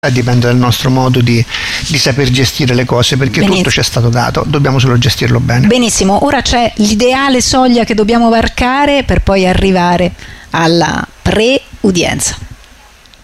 dipende dal nostro modo di saper gestire le cose, perché tutto ci è stato dato, dobbiamo solo gestirlo bene. Benissimo, ora c'è l'ideale soglia che dobbiamo varcare per poi arrivare alla pre-udienza.